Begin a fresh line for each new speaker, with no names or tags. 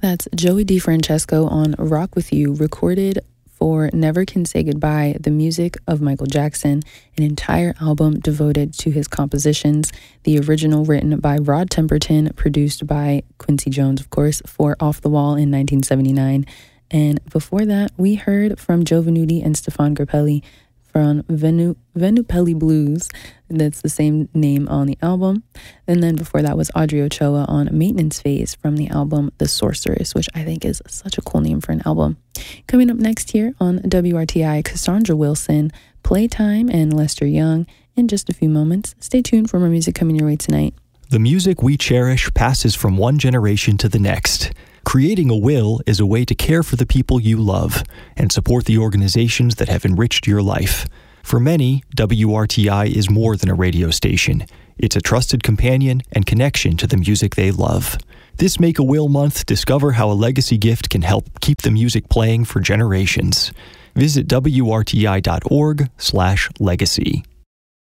That's Joey DeFrancesco on Rock With You, recorded for Never Can Say Goodbye, the music of Michael Jackson, an entire album devoted to his compositions, the original written by Rod Temperton, produced by Quincy Jones, of course, for Off the Wall in 1979. And before that, we heard from Joe Venuti and Stefan Grappelli from Venupelli Blues. That's the same name on the album. And then before that was Audrey Ochoa on Maintenance Phase from the album The Sorceress, which I think is such a cool name for an album. Coming up next here on WRTI, Cassandra Wilson, Playtime, and Lester Young in just a few moments. Stay tuned for more music coming your way tonight.
The music we cherish passes from one generation to the next. Creating a will is a way to care for the people you love and support the organizations that have enriched your life. For many, WRTI is more than a radio station. It's a trusted companion and connection to the music they love. This Make a Will month, discover how a legacy gift can help keep the music playing for generations. Visit WRTI.org/legacy.